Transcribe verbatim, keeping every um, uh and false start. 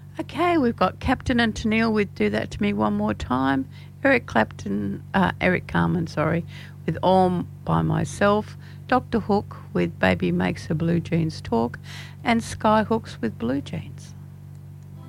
Okay, we've got Captain and Tennille with Do That To Me One More Time, Eric Clapton, uh, Eric Carmen, sorry, with All By Myself, Doctor Hook with Baby Makes Her Blue Jeans Talk, and Skyhooks with Blue Jeans.